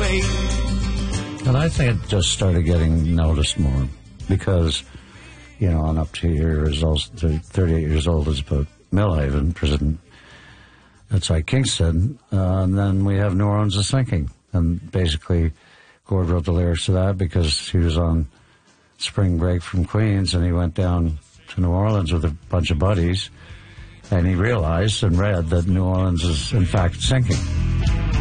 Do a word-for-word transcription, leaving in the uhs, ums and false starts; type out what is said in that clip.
way. And I think it just started getting noticed more because, you know, on up to years old, thirty-eight years old is about Millhaven prison. That's like Kingston. Uh, and then we have New Orleans is Sinking. And basically, Gord wrote the lyrics to that because he was on spring break from Queens and he went down to New Orleans with a bunch of buddies. And he realized and read that New Orleans is, in fact, sinking.